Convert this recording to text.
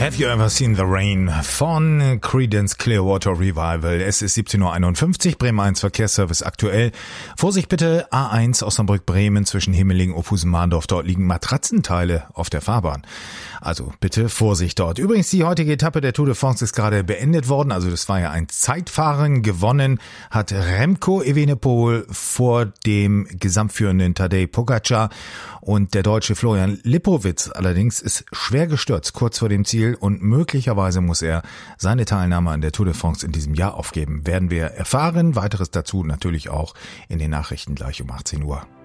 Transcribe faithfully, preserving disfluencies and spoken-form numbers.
Have You Ever Seen the Rain von Creedence Clearwater Revival. Es ist siebzehn Uhr einundfünfzig, Bremen eins Verkehrsservice aktuell. Vorsicht bitte, A eins Osnabrück-Bremen zwischen Himmelingen, Opusen-Mahndorf. Dort liegen Matratzenteile auf der Fahrbahn. Also bitte Vorsicht dort. Übrigens, die heutige Etappe der Tour de France ist gerade beendet worden. Also das war ja ein Zeitfahren. Gewonnen hat Remco Evenepoel vor dem gesamtführenden Tadej Pogačar. Und der Deutsche Florian Lipowitz allerdings ist schwer gestürzt kurz vor dem Ziel und möglicherweise muss er seine Teilnahme an der Tour de France in diesem Jahr aufgeben. Werden wir erfahren. Weiteres dazu natürlich auch in den Nachrichten gleich um achtzehn Uhr.